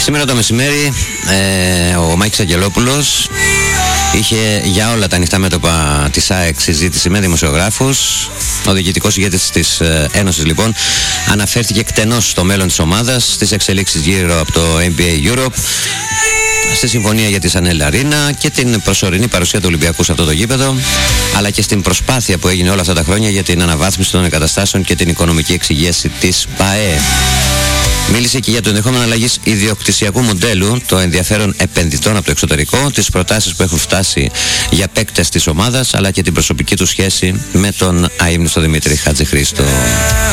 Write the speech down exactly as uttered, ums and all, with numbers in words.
Σήμερα το μεσημέρι ε, ο Μάκης Αγγελόπουλος είχε για όλα τα ανοιχτά μέτωπα της ΑΕΚ συζήτηση με δημοσιογράφους. Ο διοικητικός ηγέτης της ε, Ένωσης λοιπόν αναφέρθηκε εκτενώς στο μέλλον της ομάδας, στις εξελίξεις γύρω από το N B A Europe, στη συμφωνία για τη Sanel Arena και την προσωρινή παρουσία του Ολυμπιακού σε αυτό το γήπεδο, αλλά και στην προσπάθεια που έγινε όλα αυτά τα χρόνια για την αναβάθμιση των εγκαταστάσεων και την οικονομική εξυγίαση της ΠΑΕ. Μίλησε και για το ενδεχόμενο αλλαγής ιδιοκτησιακού μοντέλου, το ενδιαφέρον επενδυτών από το εξωτερικό, τις προτάσεις που έχουν φτάσει για παίκτες της ομάδας, αλλά και την προσωπική του σχέση με τον αείμνηστο Δημήτρη Χατζηχρήστο.